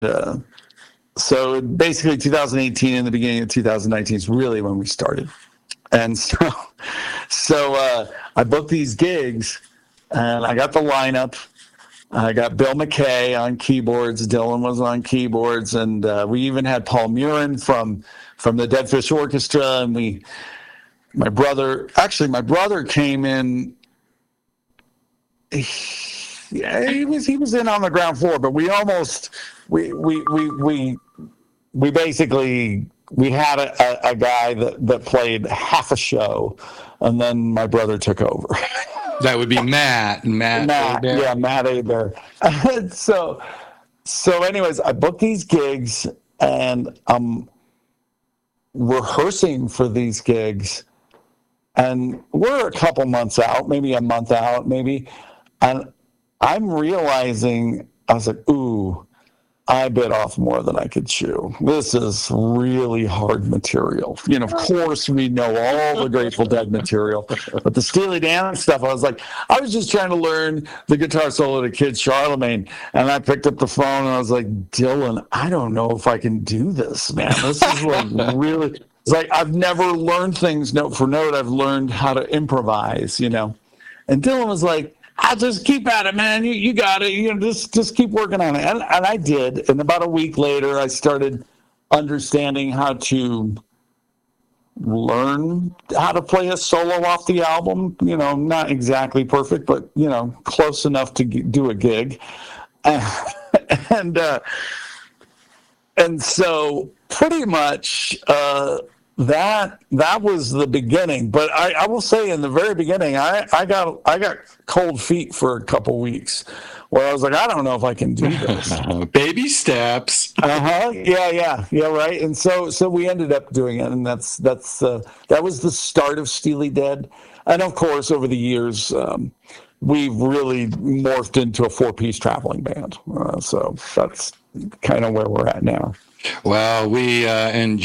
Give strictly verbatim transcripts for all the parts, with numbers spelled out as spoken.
uh, so basically two thousand eighteen and the beginning of two thousand nineteen is really when we started. And so, so uh, I booked these gigs, and I got the lineup. I got Bill McKay on keyboards. Dylan was on keyboards, and uh, we even had Paul Murin from from the Dead Fish Orchestra. And we, my brother, actually, my brother came in. He, yeah, he was he was in on the ground floor, but we almost we we we we we basically. We had a, a, a guy that, that played half a show, and then my brother took over. That would be Matt. Matt, Matt yeah, Matt Aber. so, so anyways, I booked these gigs, and I'm rehearsing for these gigs, and we're a couple months out, maybe a month out, maybe, and I'm realizing, I was like, ooh, I bit off more than I could chew. This is really hard material. You know, of course, we know all the Grateful Dead material, but the Steely Dan stuff, I was like, I was just trying to learn the guitar solo to Kid Charlemagne, and I picked up the phone and I was like, Dylan, I don't know if I can do this, man. This is like really, it's like I've never learned things note for note. I've learned how to improvise, you know. And Dylan was like, I'll just keep at it, man. You you got it. You know, just just keep working on it. And, and I did. And about a week later, I started understanding how to learn how to play a solo off the album. You know, not exactly perfect, but, you know, close enough to g- do a gig. and uh, and so pretty much uh, that that was the beginning. But I, I will say, in the very beginning, I, I got I got cold feet for a couple weeks, where I was like, I don't know if I can do this. Baby steps. uh huh. Yeah, yeah, yeah. Right. And so so we ended up doing it, and that's that's uh, that was the start of Steely Dead. And of course, over the years, um, we've really morphed into a four-piece traveling band. Uh, so that's kind of where we're at now. Well, we uh,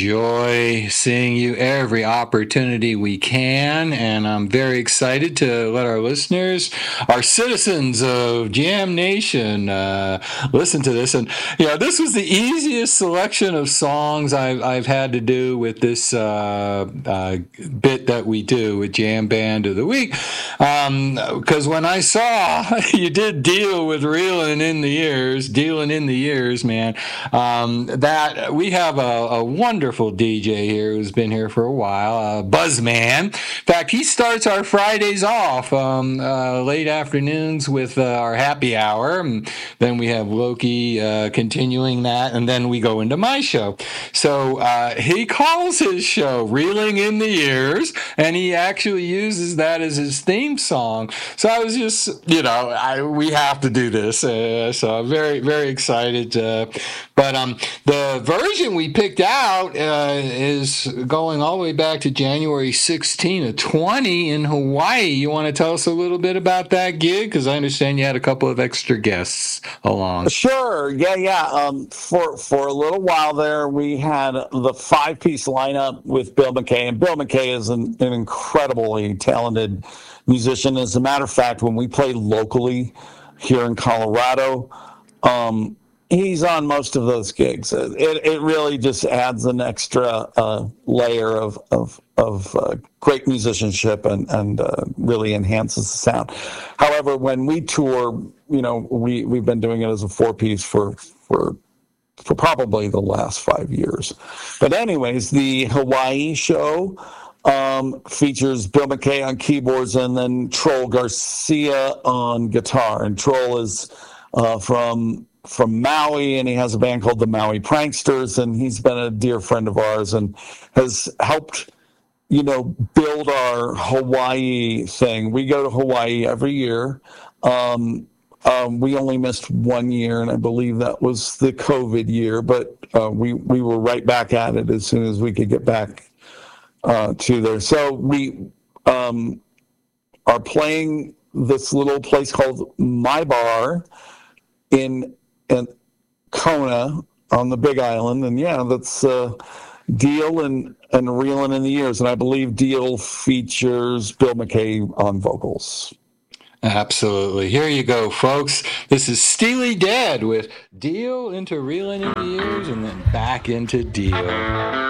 enjoy seeing you every opportunity we can, and I'm very excited to let our listeners, our citizens of Jam Nation, uh, listen to this. And, you know, this was the easiest selection of songs I've, I've had to do with this uh, uh, bit that we do with Jam Band of the Week, because um, when I saw you did deal with reeling in the years, dealing in the years, man, um, that we have a, a wonderful D J here who's been here for a while, uh, Buzzman. In fact, he starts our Fridays off um, uh, late afternoons with uh, our happy hour. And then we have Loki uh, continuing that, and then we go into my show. So uh, he calls his show Reeling in the Years, and he actually uses that as his theme song. So I was just, you know, I, we have to do this. Uh, so I'm very, very excited. Uh, but um, the version we picked out uh, is going all the way back to January sixteenth of twenty in Hawaii. You want to tell us a little bit about that gig? Because I understand you had a couple of extra guests along. Sure. Yeah, yeah. Um, for, for a little while there, we had the five-piece lineup with Bill McKay. And Bill McKay is an, an incredibly talented musician. As a matter of fact, when we play locally here in Colorado, um, he's on most of those gigs. It it really just adds an extra uh, layer of of of uh, great musicianship and and uh, really enhances the sound. However, when we tour, you know, we we've been doing it as a four piece for for for probably the last five years. But anyways, the Hawaii show um, features Bill McKay on keyboards and then Troll Garcia on guitar. And Troll is uh, from from Maui, and he has a band called the Maui Pranksters, and he's been a dear friend of ours and has helped, you know, build our Hawaii thing. We go to Hawaii every year. Um, um, we only missed one year, and I believe that was the COVID year, but uh, we, we were right back at it as soon as we could get back uh, to there. So we um, are playing this little place called My Bar in in Kona on the Big Island, and yeah, that's uh, Deal and and Reeling in the Years, and I believe Deal features Bill McKay on vocals. Absolutely. Here you go, folks. This is Steely Dan with Dio into Reeling in the Years and then back into Dio.